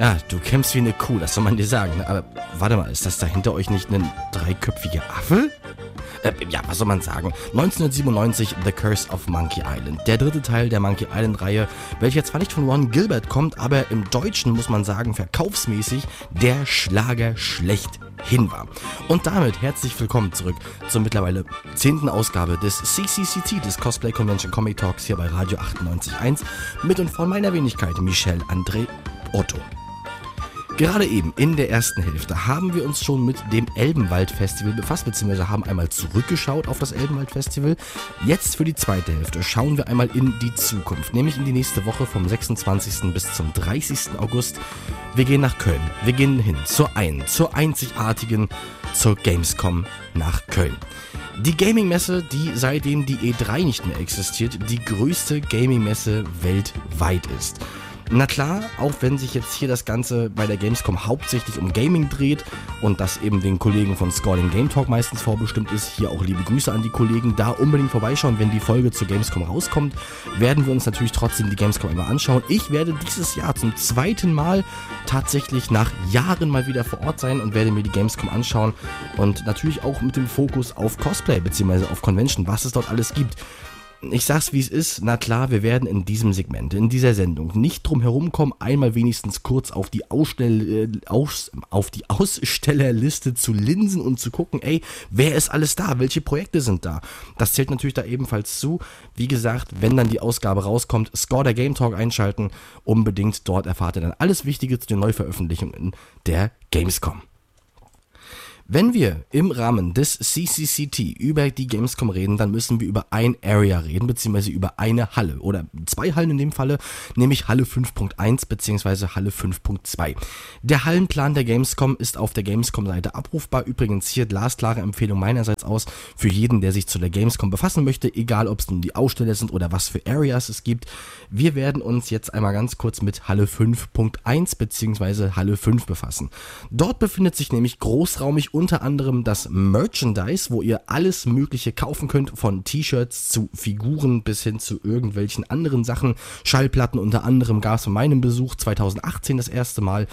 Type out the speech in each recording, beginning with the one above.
Ja, du kämpfst wie eine Kuh, das soll man dir sagen. Ne? Aber warte mal, ist das da hinter euch nicht ein dreiköpfiger Affe? Ja, was soll man sagen? 1997 The Curse of Monkey Island. Der dritte Teil der Monkey Island-Reihe, welcher zwar nicht von Ron Gilbert kommt, aber im Deutschen, muss man sagen, verkaufsmäßig der Schlager schlechthin war. Und damit herzlich willkommen zurück zur mittlerweile 10. Ausgabe des CCCT, des Cosplay Convention Comic Talks hier bei Radio 98.1 mit und von meiner Wenigkeit Michel André Otto. Gerade eben in der ersten Hälfte haben wir uns schon mit dem Elbenwald-Festival befasst, beziehungsweise haben einmal zurückgeschaut auf das Elbenwald-Festival. Jetzt für die zweite Hälfte schauen wir einmal in die Zukunft, nämlich in die nächste Woche vom 26. bis zum 30. August. Wir gehen nach Köln. Wir gehen hin zur einzigartigen, zur Gamescom nach Köln. Die Gaming-Messe, die seitdem die E3 nicht mehr existiert, die größte Gaming-Messe weltweit ist. Na klar, auch wenn sich jetzt hier das Ganze bei der Gamescom hauptsächlich um Gaming dreht und das eben den Kollegen von Scoring Game Talk meistens vorbestimmt ist, hier auch liebe Grüße an die Kollegen, da unbedingt vorbeischauen, wenn die Folge zur Gamescom rauskommt, werden wir uns natürlich trotzdem die Gamescom einmal anschauen. Ich werde dieses Jahr zum zweiten Mal tatsächlich nach Jahren mal wieder vor Ort sein und werde mir die Gamescom anschauen und natürlich auch mit dem Fokus auf Cosplay bzw. auf Convention, was es dort alles gibt. Ich sag's wie es ist, na klar, wir werden in diesem Segment, in dieser Sendung nicht drum herum kommen, einmal wenigstens kurz auf die Ausstellerliste zu linsen und zu gucken, ey, wer ist alles da, welche Projekte sind da. Das zählt natürlich da ebenfalls zu. Wie gesagt, wenn dann die Ausgabe rauskommt, Score der Game Talk einschalten, unbedingt, dort erfahrt ihr dann alles Wichtige zu den Neuveröffentlichungen der Gamescom. Wenn wir im Rahmen des CCCT über die Gamescom reden, dann müssen wir über ein Area reden, beziehungsweise über eine Halle oder zwei Hallen in dem Falle, nämlich Halle 5.1 beziehungsweise Halle 5.2. Der Hallenplan der Gamescom ist auf der Gamescom-Seite abrufbar. Übrigens hier glasklare Empfehlung meinerseits aus für jeden, der sich zu der Gamescom befassen möchte, egal ob es nun die Aussteller sind oder was für Areas es gibt. Wir werden uns jetzt einmal ganz kurz mit Halle 5.1 beziehungsweise Halle 5 befassen. Dort befindet sich nämlich großraumig unter anderem das Merchandise, wo ihr alles Mögliche kaufen könnt, von T-Shirts zu Figuren bis hin zu irgendwelchen anderen Sachen. Schallplatten unter anderem gab es von meinem Besuch 2018 das erste Mal.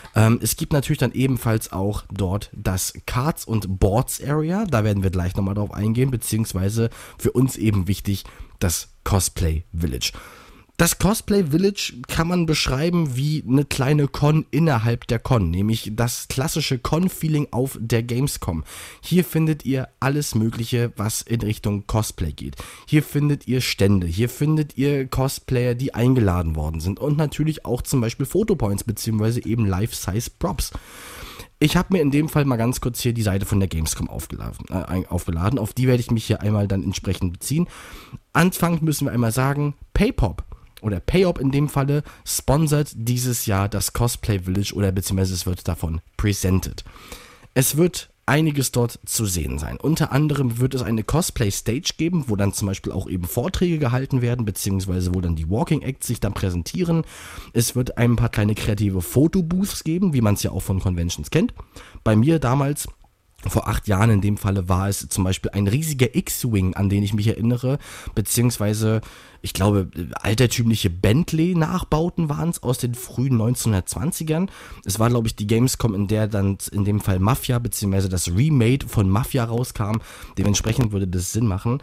Es gibt natürlich dann ebenfalls auch dort das Cards und Boards Area, da werden wir gleich nochmal drauf eingehen, beziehungsweise für uns eben wichtig das Cosplay Village. Das Cosplay Village kann man beschreiben wie eine kleine Con innerhalb der Con, nämlich das klassische Con-Feeling auf der Gamescom. Hier findet ihr alles Mögliche, was in Richtung Cosplay geht. Hier findet ihr Stände, hier findet ihr Cosplayer, die eingeladen worden sind und natürlich auch zum Beispiel Fotopoints bzw. eben Life-Size-Props. Ich habe mir in dem Fall mal ganz kurz hier die Seite von der Gamescom aufgeladen. Auf die werde ich mich hier einmal dann entsprechend beziehen. Anfangend müssen wir einmal sagen, Paypop. Oder Payop in dem Falle, sponsert dieses Jahr das Cosplay Village oder beziehungsweise es wird davon presented. Es wird einiges dort zu sehen sein. Unter anderem wird es eine Cosplay Stage geben, wo dann zum Beispiel auch eben Vorträge gehalten werden, beziehungsweise wo dann die Walking Acts sich dann präsentieren. Es wird ein paar kleine kreative Fotobooths geben, wie man es ja auch von Conventions kennt. Bei mir damals, vor 8 Jahren in dem Falle, war es zum Beispiel ein riesiger X-Wing, an den ich mich erinnere, beziehungsweise, ich glaube, altertümliche Bentley-Nachbauten waren es aus den frühen 1920ern. Es war, glaube ich, die Gamescom, in der dann in dem Fall Mafia, beziehungsweise das Remake von Mafia rauskam. Dementsprechend würde das Sinn machen.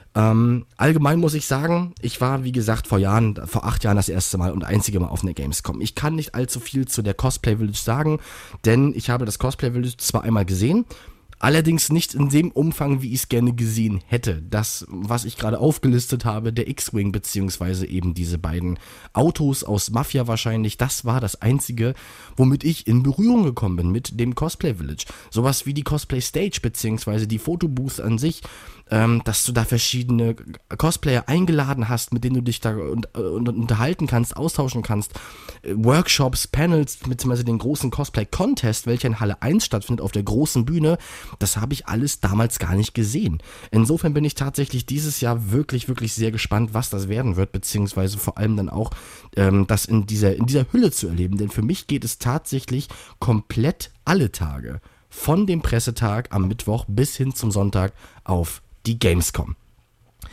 Allgemein muss ich sagen, ich war, wie gesagt, vor 8 Jahren das erste Mal und einzige Mal auf einer Gamescom. Ich kann nicht allzu viel zu der Cosplay Village sagen, denn ich habe das Cosplay Village zwar einmal gesehen, allerdings nicht in dem Umfang, wie ich es gerne gesehen hätte. Das, was ich gerade aufgelistet habe, der X-Wing beziehungsweise eben diese beiden Autos aus Mafia wahrscheinlich, das war das Einzige, womit ich in Berührung gekommen bin mit dem Cosplay Village. Sowas wie die Cosplay Stage beziehungsweise die Fotobooths an sich, dass du da verschiedene Cosplayer eingeladen hast, mit denen du dich da unterhalten kannst, austauschen kannst. Workshops, Panels, beziehungsweise den großen Cosplay-Contest, welcher in Halle 1 stattfindet, auf der großen Bühne, das habe ich alles damals gar nicht gesehen. Insofern bin ich tatsächlich dieses Jahr wirklich, wirklich sehr gespannt, was das werden wird, beziehungsweise vor allem dann auch das in dieser Hülle zu erleben. Denn für mich geht es tatsächlich komplett alle Tage, von dem Pressetag am Mittwoch bis hin zum Sonntag auf die Gamescom.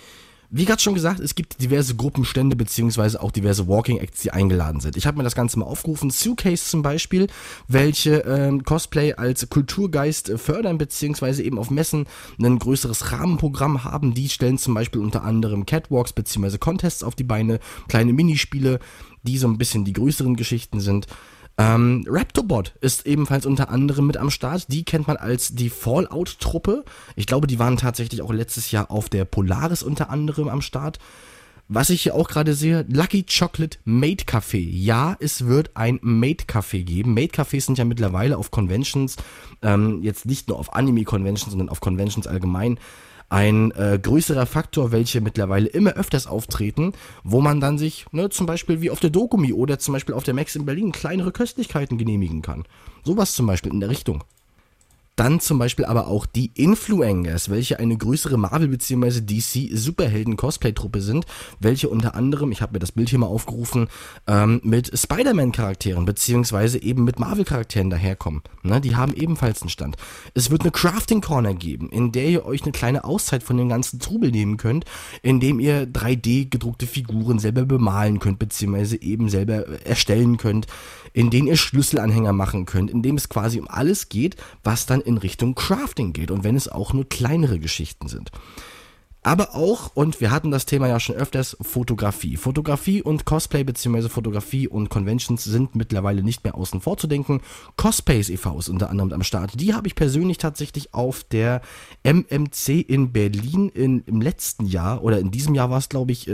Wie gerade schon gesagt, es gibt diverse Gruppenstände beziehungsweise auch diverse Walking Acts, die eingeladen sind. Ich habe mir das Ganze mal aufgerufen. Suitcase zum Beispiel, welche Cosplay als Kulturgeist fördern beziehungsweise eben auf Messen ein größeres Rahmenprogramm haben. Die stellen zum Beispiel unter anderem Catwalks beziehungsweise Contests auf die Beine, kleine Minispiele, die so ein bisschen die größeren Geschichten sind. Raptorbot ist ebenfalls unter anderem mit am Start. Die kennt man als die Fallout-Truppe. Ich glaube, die waren tatsächlich auch letztes Jahr auf der Polaris unter anderem am Start. Was ich hier auch gerade sehe, Lucky Chocolate Maid Café. Ja, es wird ein Maid Café geben. Maid Cafés sind ja mittlerweile auf Conventions, jetzt nicht nur auf Anime-Conventions, sondern auf Conventions allgemein, ein größerer Faktor, welche mittlerweile immer öfters auftreten, wo man dann sich, zum Beispiel wie auf der Dokumi oder zum Beispiel auf der Max in Berlin kleinere Köstlichkeiten genehmigen kann. Sowas zum Beispiel in der Richtung. Dann zum Beispiel aber auch die Influencers, welche eine größere Marvel- bzw. DC-Superhelden-Cosplay-Truppe sind, welche unter anderem, ich habe mir das Bild hier mal aufgerufen, mit Spider-Man-Charakteren bzw. eben mit Marvel-Charakteren daherkommen. Die haben ebenfalls einen Stand. Es wird eine Crafting-Corner geben, in der ihr euch eine kleine Auszeit von dem ganzen Trubel nehmen könnt, indem ihr 3D-gedruckte Figuren selber bemalen könnt bzw. eben selber erstellen könnt, in denen ihr Schlüsselanhänger machen könnt, in dem es quasi um alles geht, was dann in Richtung Crafting geht und wenn es auch nur kleinere Geschichten sind. Aber auch, und wir hatten das Thema ja schon öfters, Fotografie. Fotografie und Cosplay bzw. Fotografie und Conventions sind mittlerweile nicht mehr außen vor zu denken. Cosplays e.V. ist unter anderem am Start. Die habe ich persönlich tatsächlich auf der MMC in Berlin im letzten Ihr oder in diesem Jahr war es, glaube ich,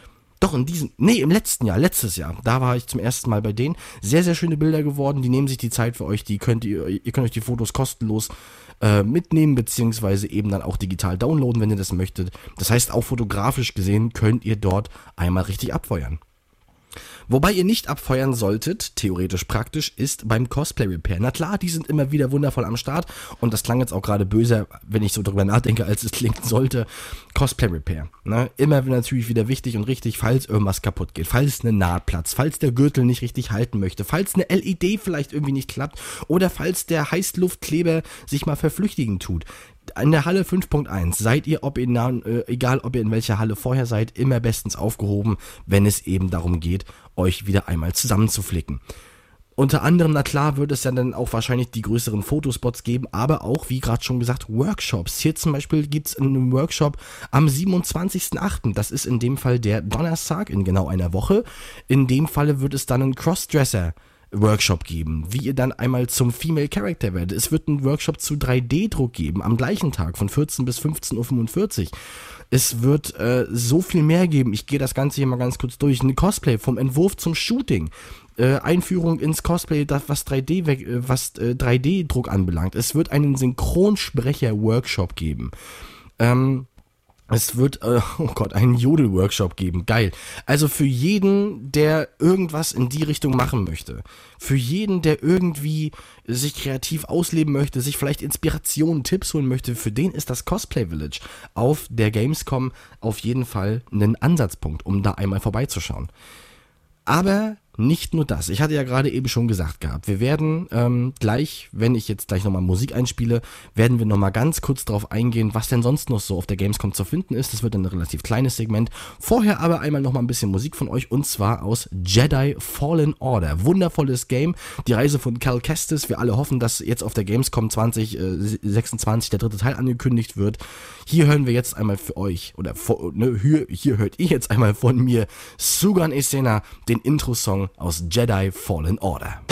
im letzten Jahr, letztes Jahr, da war ich zum ersten Mal bei denen. Sehr, sehr schöne Bilder geworden, die nehmen sich die Zeit für euch, ihr könnt euch die Fotos kostenlos mitnehmen, beziehungsweise eben dann auch digital downloaden, wenn ihr das möchtet. Das heißt, auch fotografisch gesehen könnt ihr dort einmal richtig abfeuern. Wobei ihr nicht abfeuern solltet, theoretisch praktisch, ist beim Cosplay Repair. Na klar, die sind immer wieder wundervoll am Start und das klang jetzt auch gerade böser, wenn ich so drüber nachdenke, als es klingen sollte. Cosplay Repair. Immer natürlich wieder wichtig und richtig, falls irgendwas kaputt geht, falls eine Naht platzt, falls der Gürtel nicht richtig halten möchte, falls eine LED vielleicht irgendwie nicht klappt oder falls der Heißluftkleber sich mal verflüchtigen tut. In der Halle 5.1 seid ihr, egal ob ihr in welcher Halle vorher seid, immer bestens aufgehoben, wenn es eben darum geht, euch wieder einmal zusammenzuflicken. Unter anderem, na klar, wird es ja dann auch wahrscheinlich die größeren Fotospots geben, aber auch, wie gerade schon gesagt, Workshops. Hier zum Beispiel gibt es einen Workshop am 27.08. Das ist in dem Fall der Donnerstag in genau einer Woche. In dem Falle wird es dann einen Crossdresser-Workshop geben, wie ihr dann einmal zum Female Character werdet. Es wird einen Workshop zu 3D-Druck geben, am gleichen Tag von 14 bis 15.45 Uhr. Es wird so viel mehr geben. Ich gehe das Ganze hier mal ganz kurz durch. Ein Cosplay vom Entwurf zum Shooting. Einführung ins Cosplay, was 3D-Druck anbelangt. Es wird einen Synchronsprecher-Workshop geben. Es wird, einen Jodel-Workshop geben. Geil. Also für jeden, der irgendwas in die Richtung machen möchte. Für jeden, der irgendwie sich kreativ ausleben möchte, sich vielleicht Inspirationen, Tipps holen möchte, für den ist das Cosplay Village auf der Gamescom auf jeden Fall ein Ansatzpunkt, um da einmal vorbeizuschauen. Aber nicht nur das. Ich hatte ja gerade eben schon gesagt gehabt, wir werden gleich, wenn ich jetzt gleich nochmal Musik einspiele, werden wir nochmal ganz kurz darauf eingehen, was denn sonst noch so auf der Gamescom zu finden ist. Das wird ein relativ kleines Segment. Vorher aber einmal nochmal ein bisschen Musik von euch und zwar aus Jedi Fallen Order. Wundervolles Game. Die Reise von Cal Kestis. Wir alle hoffen, dass jetzt auf der Gamescom 2026 der dritte Teil angekündigt wird. Hier hören wir jetzt einmal für euch, hier hört ihr jetzt einmal von mir Sugan Esena, den Intro-Song aus Jedi Fallen Order.